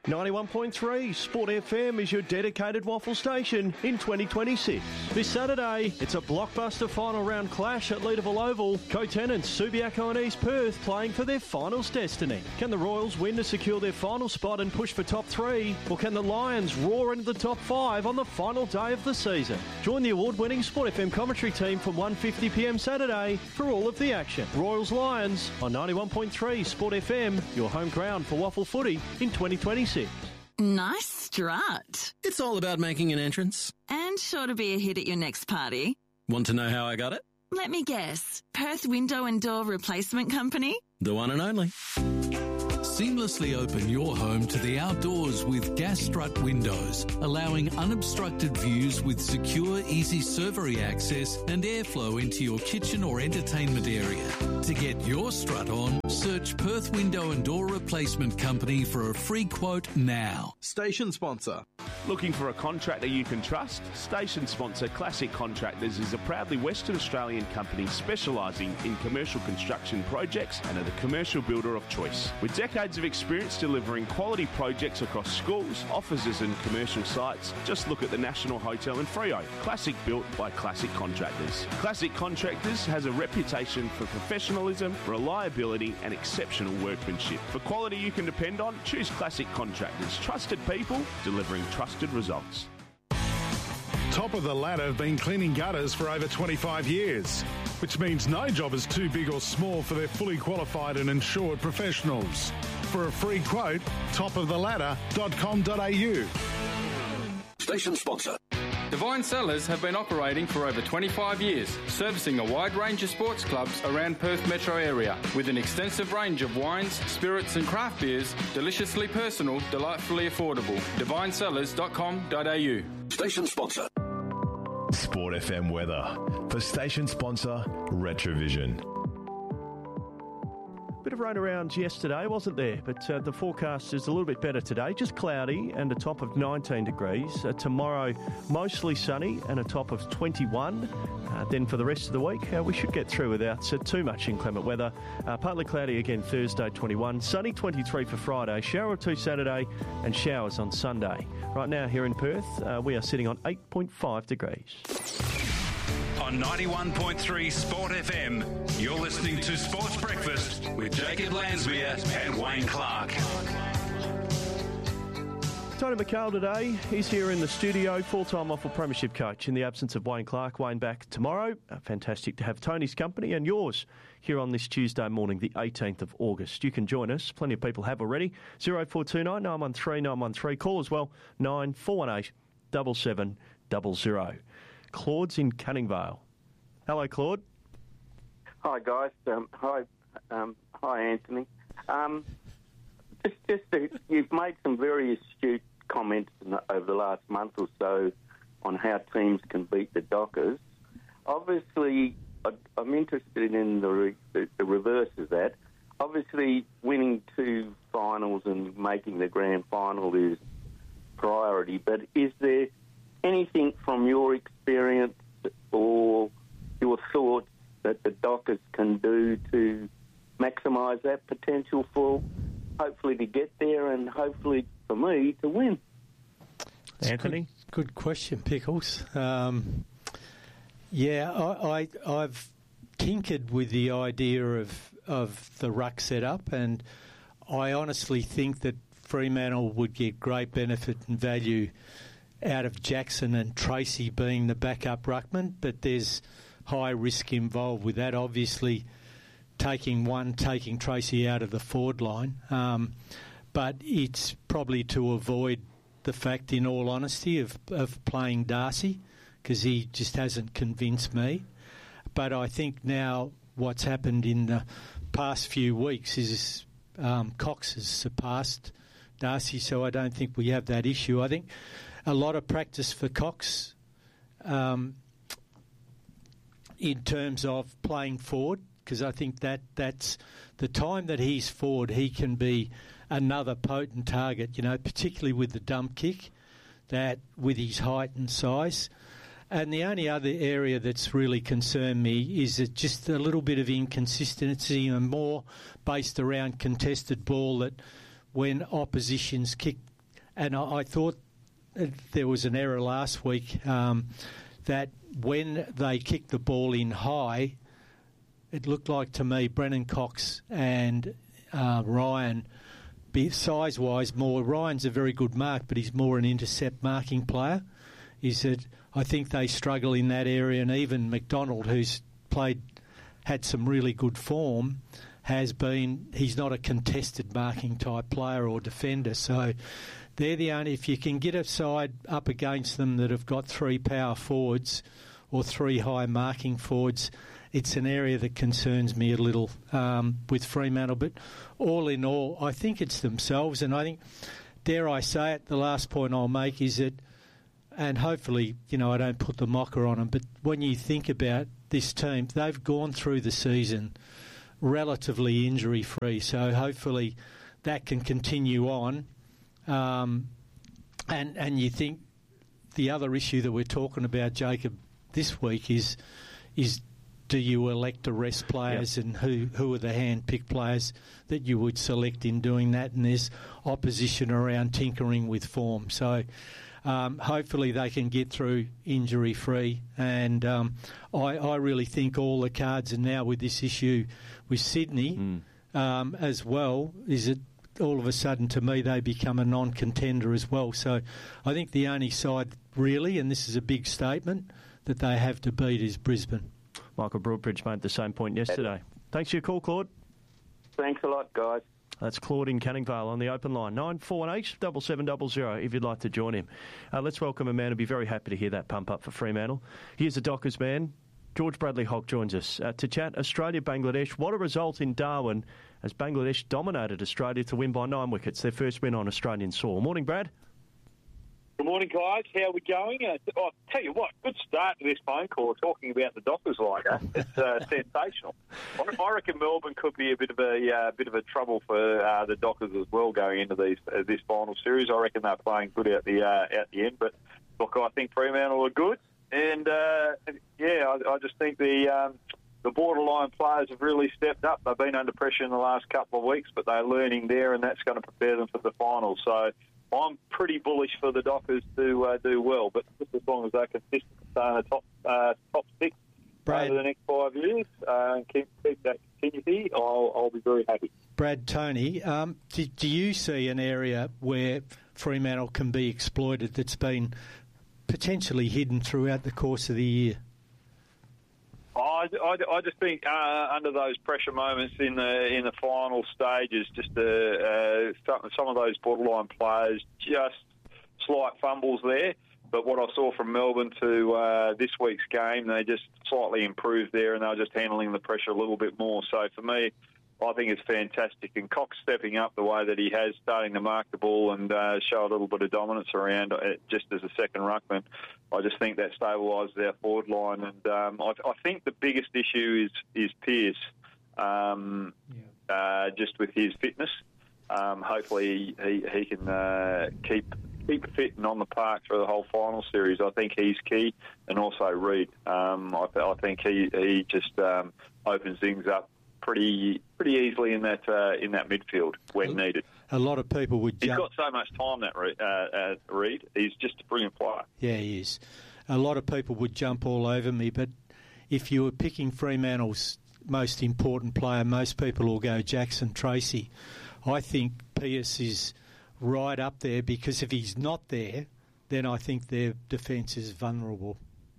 ninety-one point three Sport F M is your dedicated waffle station in twenty twenty-six. This Saturday, it's a blockbuster final round clash at Leederville Oval. Co-tenants Subiaco and East Perth playing for their finals destiny. Can the Royals win to secure their final spot and push for top three? Or can the Lions roar into the top five on the final day of the season? Join the award-winning Sport F M commentary team from one fifty p m Saturday for all of the action. Royals Lions on ninety-one point three Sport F M, your home ground for waffle footy in twenty twenty-six. Nice strut. It's all about making an entrance. And sure to be a hit at your next party. Want to know how I got it? Let me guess. Perth Window and Door Replacement Company? The one and only. Seamlessly open your home to the outdoors with gas strut windows, allowing unobstructed views with secure, easy servery access and airflow into your kitchen or entertainment area. To get your strut on, search Perth Window and Door Replacement Company for a free quote now. Station sponsor. Looking for a contractor you can trust? Station sponsor Classic Contractors is a proudly Western Australian company specialising in commercial construction projects and are the commercial builder of choice. With decades of experience delivering quality projects across schools, offices and commercial sites, just look at the National Hotel in Freo. Classic built by Classic Contractors. Classic Contractors has a reputation for professionalism, reliability and exceptional workmanship. For quality you can depend on, choose Classic Contractors. Trusted people delivering trusted results. Top of the Ladder have been cleaning gutters for over twenty-five years, which means no job is too big or small for their fully qualified and insured professionals. For a free quote, top of the ladder dot com dot a u. Station sponsor. Divine Cellars have been operating for over twenty-five years, servicing a wide range of sports clubs around Perth metro area, with an extensive range of wines, spirits and craft beers, deliciously personal, delightfully affordable. divine cellars dot com dot a u. Station sponsor. Sport F M weather for station sponsor Retrovision. Bit of rain around yesterday, wasn't there? But uh, the forecast is a little bit better today. Just cloudy and a top of nineteen degrees. Uh, tomorrow, mostly sunny and a top of twenty-one. Uh, then for the rest of the week, uh, we should get through without uh, too much inclement weather. Uh, partly cloudy again Thursday, twenty-one. Sunny, twenty-three for Friday. Shower or two Saturday and showers on Sunday. Right now here in Perth, uh, we are sitting on eight point five degrees. On ninety-one point three Sport F M, you're listening to Sports Breakfast with Jacob Lansmere and Wayne Clark. Tony McHale today. He's here in the studio, full-time waffle premiership coach in the absence of Wayne Clark. Wayne back tomorrow. Uh, fantastic to have Tony's company and yours here on this Tuesday morning, the eighteenth of August. You can join us. Plenty of people have already. oh four two nine, nine one three, nine one three. Call as well, nine four one eight, seven seven zero zero. Claude's in Cunningvale. Hello, Claude. Hi, guys. Um, hi, um, hi, Anthony. Um, just, just to, you've made some very astute comments in the, over the last month or so on how teams can beat the Dockers. Obviously, I, I'm interested in the, re, the, the reverse of that. Obviously, winning two finals and making the grand final is priority, but is there anything from your experience or your thoughts that the Dockers can do to maximise that potential for hopefully to get there and hopefully for me to win? Anthony? Good, good question, Pickles. Um, yeah, I, I, I've tinkered with the idea of, of the ruck setup, and I honestly think that Fremantle would get great benefit and value out of Jackson and Tracy being the backup ruckman, but there's high risk involved with that. Obviously, taking one, taking Tracy out of the forward line, um, but it's probably to avoid the fact, in all honesty, of, of playing Darcy, because he just hasn't convinced me. But I think now what's happened in the past few weeks is um, Cox has surpassed Darcy, so I don't think we have that issue. I think a lot of practice for Cox um, in terms of playing forward, because I think that that's the time that he's forward, he can be another potent target, you know, particularly with the dump kick, that with his height and size. And the only other area that's really concerned me is that just a little bit of inconsistency and more based around contested ball, that when oppositions kick and I, I thought there was an error last week um, that when they kicked the ball in high, it looked like to me Brennan Cox and uh, Ryan, size-wise, more. Ryan's a very good mark, but he's more an intercept marking player. Is that I think they struggle in that area, and even McDonald, who's played, had some really good form, has been. He's not a contested marking type player or defender, so they're the only. If you can get a side up against them that have got three power forwards or three high marking forwards, it's an area that concerns me a little um, with Fremantle. But all in all, I think it's themselves, and I think, dare I say it, the last point I'll make is that, and hopefully, you know, I don't put the mocker on them, but when you think about this team, they've gone through the season relatively injury-free, so hopefully that can continue on. Um, and and you think the other issue that we're talking about, Jacob, this week is is do you elect to rest players, yep. and who, who are the hand-picked players that you would select in doing that? And there's opposition around tinkering with form. So um, hopefully they can get through injury-free. And um, I, I really think all the cards are now with this issue with Sydney mm. um, as well, is it all of a sudden, to me, they become a non-contender as well. So I think the only side really, and this is a big statement, that they have to beat is Brisbane. Michael Broadbridge made the same point yesterday. Thanks for your call, Claude. Thanks a lot, guys. That's Claude in Canning Vale on the open line, nine four one eight, seven seven zero zero, if you'd like to join him. Uh, let's welcome a man who'll be very happy to hear that pump up for Fremantle. Here's the Dockers man. George Bradley Hock joins us uh, to chat Australia-Bangladesh. What a result in Darwin as Bangladesh dominated Australia to win by nine wickets, their first win on Australian soil. Morning, Brad. Good morning, guys. How are we going? Uh, I'll tell you what, good start to this phone call talking about the Dockers like that. It's uh, sensational. I reckon Melbourne could be a bit of a uh, bit of a trouble for uh, the Dockers as well going into these uh, this final series. I reckon they're playing good at the uh, at the end, but look, I think Fremantle are good, and uh, yeah, I, I just think the um, the borderline players have really stepped up. They've been under pressure in the last couple of weeks, but they're learning there, and that's going to prepare them for the final. So I'm pretty bullish for the Dockers to uh, do well, but just as long as they're consistent stay in the top uh, top six Brad, over the next five years uh, and keep, keep that continuity, I'll, I'll be very happy. Brad, Tony, um, do, do you see an area where Fremantle can be exploited that's been potentially hidden throughout the course of the year? I, I, I just think uh, under those pressure moments in the in the final stages, just uh, uh, some, some of those borderline players, just slight fumbles there. But what I saw from Melbourne to uh, this week's game, they just slightly improved there, and they were just handling the pressure a little bit more. So for me, I think it's fantastic. And Cox stepping up the way that he has, starting to mark the ball and uh, show a little bit of dominance around it just as a second ruckman. I just think that stabilises our forward line. And um, I, I think the biggest issue is is Pearce, um, yeah. uh, just with his fitness. Um, hopefully he, he can uh, keep keep fit and on the park through the whole final series. I think he's key, and also Reid. Um, I, I think he he just um, opens things up pretty pretty easily in that uh, in that midfield when needed. A lot of people would jump. He's got so much time, that uh, uh, Reid. He's just a brilliant player. Yeah, he is. A lot of people would jump all over me, but if you were picking Fremantle's most important player, most people will go Jackson Tracy. I think Pearce is right up there, because if he's not there, then I think their defence is vulnerable.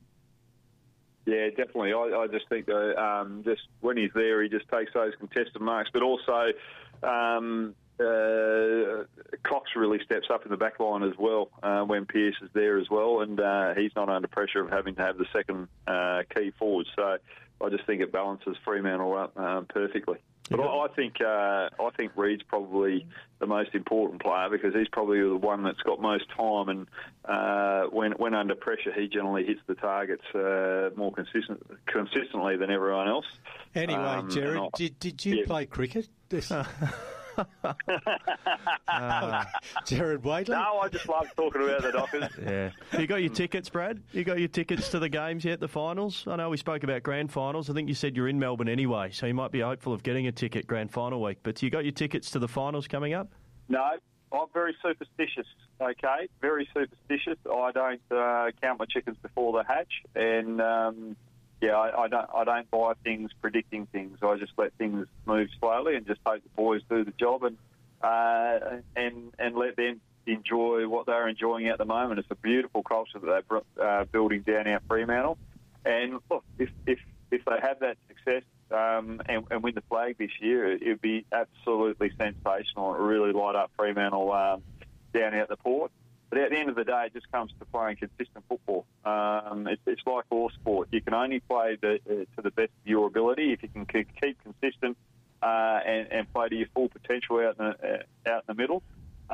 Yeah, definitely. I, I just think that um, just when he's there, he just takes those contested marks. But also, um, uh, Cox really steps up in the back line as well uh, when Pearce is there as well, and uh, he's not under pressure of having to have the second uh, key forward. So I just think it balances Fremantle up um, perfectly. But yeah. I, I think uh, I think Reid's probably the most important player, because he's probably the one that's got most time, and uh, when when under pressure, he generally hits the targets uh, more consistent, consistently than everyone else. Anyway, um, Jared, I, did did you yeah. play cricket? uh, Jared Waitley? No, I just love talking about the Dockers. Yeah. You got your tickets, Brad? You got your tickets to the games yet, the finals? I know we spoke about grand finals. I think you said you're in Melbourne anyway, so you might be hopeful of getting a ticket grand final week. But you got your tickets to the finals coming up? No, I'm very superstitious. okay, very superstitious. I don't uh, count my chickens before they hatch, and um, yeah, I, I don't I don't buy things predicting things. I just let things move slowly and just hope the boys do the job and uh, and and let them enjoy what they're enjoying at the moment. It's a beautiful culture that they're uh, building down our Fremantle, and look, if if if they have that success um, and, and win the flag this year, it would be absolutely sensational. It would really light up Fremantle um, down out the port. But at the end of the day, it just comes to playing consistent football. Um, it's, it's like all sport. You can only play the, uh, to the best of your ability if you can keep, keep consistent uh, and, and play to your full potential out in the, uh, out in the middle.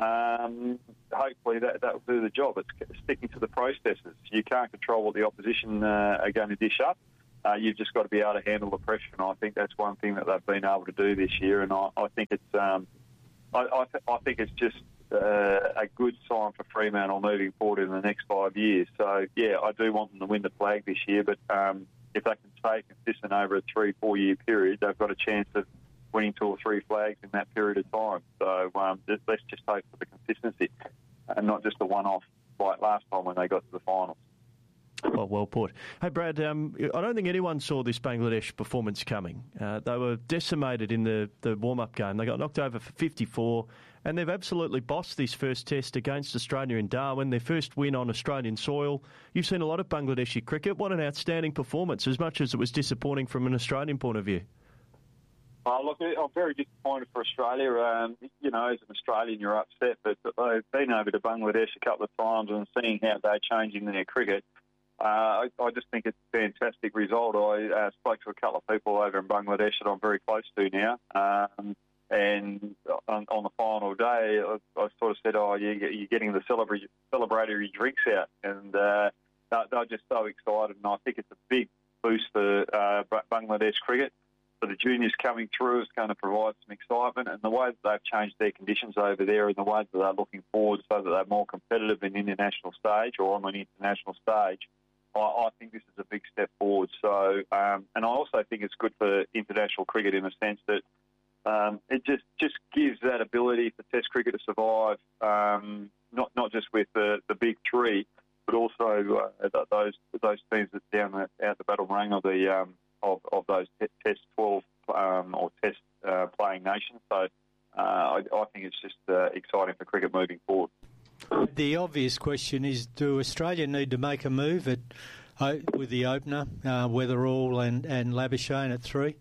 Um, hopefully that, that will do the job. It's sticking to the processes. You can't control what the opposition uh, are going to dish up. Uh, you've just got to be able to handle the pressure, and I think that's one thing that they've been able to do this year. And I, I think it's, um, I, I, th- I think it's just uh, a good sign for Fremantle moving forward in the next five years. So yeah, I do want them to win the flag this year, but um, if they can stay consistent over a three, four-year period, they've got a chance of winning two or three flags in that period of time. So um, just, let's just hope for the consistency and not just a one-off like last time when they got to the finals. Well, well put. Hey, Brad, um, I don't think anyone saw this Bangladesh performance coming. Uh, they were decimated in the, the warm-up game. They got knocked over for fifty-four, and they've absolutely bossed this first test against Australia in Darwin, their first win on Australian soil. You've seen a lot of Bangladeshi cricket. What an outstanding performance, as much as it was disappointing from an Australian point of view. Oh, look, I'm very disappointed for Australia. Um, you know, as an Australian, you're upset, but I've been over to Bangladesh a couple of times and seeing how they're changing their cricket. Uh, I, I just think it's a fantastic result. I uh, spoke to a couple of people over in Bangladesh that I'm very close to now. Um, and on, on the final day, I, I sort of said, oh, you, you're getting the celebra- celebratory drinks out. And uh, they're, they're just so excited. And I think it's a big boost for uh, Bangladesh cricket. For the juniors coming through, it's going to provide some excitement. And the way that they've changed their conditions over there and the way that they're looking forward so that they're more competitive in the international stage or on an international stage, I, I think this is a big step forward. So, um, and I also think it's good for international cricket in the sense that um, it just, just gives that ability for Test cricket to survive, um, not not just with the, the big three, but also uh, those those teams that's down the, out the battle rung of the um, of, of those t- Test twelve um, or Test uh, playing nations. So, uh, I, I think it's just uh, exciting for cricket moving forward. The obvious question is, do Australia need to make a move at uh, with the opener, uh, Weatherall and, and Labuschagne at three?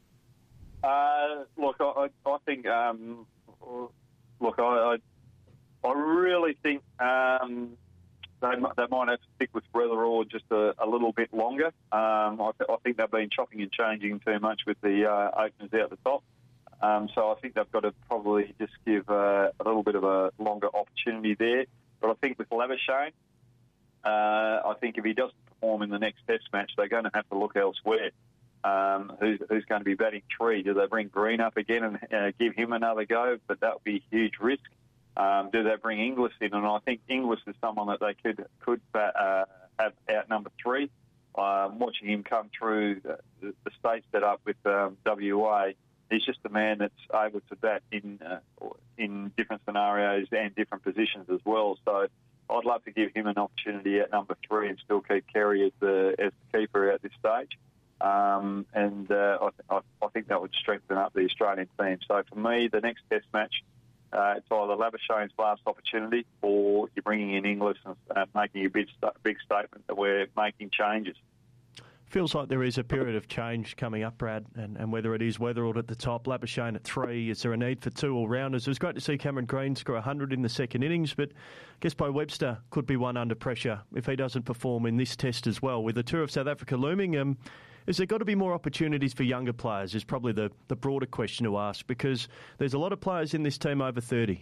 Uh, look, I, I think, um, look, I, I, I really think um, they, they might have to stick with Weatherall just a, a little bit longer. Um, I, th- I think they've been chopping and changing too much with the uh, openers out the top. Um, so I think they've got to probably just give uh, a little bit of a longer opportunity there. But I think with Labuschagne, uh, I think if he doesn't perform in the next Test match, they're going to have to look elsewhere. Um, who's, who's going to be batting three? Do they bring Green up again and uh, give him another go? But that would be a huge risk. Um, do they bring Inglis in? And I think Inglis is someone that they could could bat, uh, have out number three. Um, watching him come through the, the, the state set up with um, W A, he's just a man that's able to bat in uh, in different scenarios and different positions as well. So I'd love to give him an opportunity at number three and still keep Carey as the as the keeper at this stage. Um, and uh, I, th- I, I think that would strengthen up the Australian team. So for me, the next Test match, uh, it's either Labuschagne's last opportunity or you're bringing in Inglis and uh, making a big, st- big statement that we're making changes. Feels like there is a period of change coming up, Brad, and, and whether it is Weatherall at the top, Labuschagne at three, is there a need for two all-rounders? It was great to see Cameron Green score one hundred in the second innings, but I guess Bo Webster could be one under pressure if he doesn't perform in this Test as well. With the tour of South Africa looming, um, is there got to be more opportunities for younger players is probably the, the broader question to ask, because there's a lot of players in this team over thirty.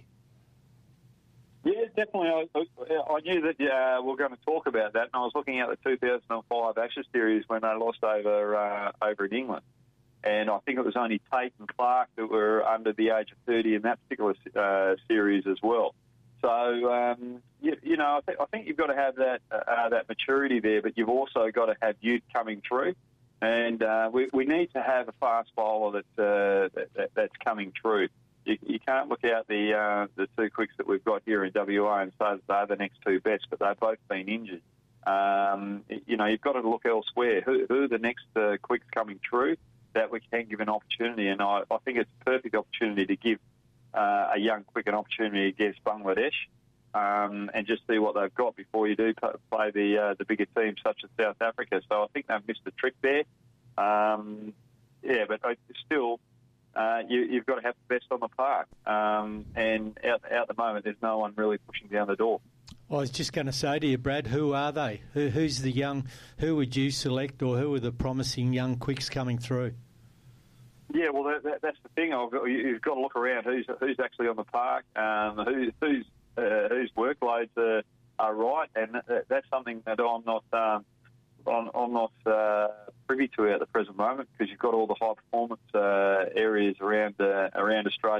Yeah, definitely. I, I knew that uh, we were going to talk about that, and I was looking at the two thousand five Ashes series when they lost over uh, over in England, and I think it was only Tate and Clark that were under the age of thirty in that particular uh, series as well. So um, you, you know, I, th- I think you've got to have that uh, that maturity there, but you've also got to have youth coming through, and uh, we, we need to have a fast bowler that, uh, that, that that's coming through. you, you can't look out the uh, the two quicks that we've got here in W A and say that they're the next two best, but they've both been injured. Um, you know, you've got to look elsewhere. Who, who are the next uh, quicks coming through that we can give an opportunity? And I, I think it's a perfect opportunity to give uh, a young quick an opportunity against Bangladesh um, and just see what they've got before you do play the uh, the bigger teams such as South Africa. So I think they've missed the trick there. Um, yeah, but still, uh, you, you've got to have the best on the park. Um, and out, out the moment, there's no one really pushing down the door. I was just going to say to you, Brad, who are they? Who, who's the young? Who would you select, or who are the promising young quicks coming through? Yeah, well, that, that, that's the thing. I've got, you've got to look around who's who's actually on the park, um, who, who's uh, whose workloads are, are right, and that, that's something that I'm not um, I'm, I'm not uh, privy to at the present moment, because you've got all the high performance uh, areas around uh, around Australia.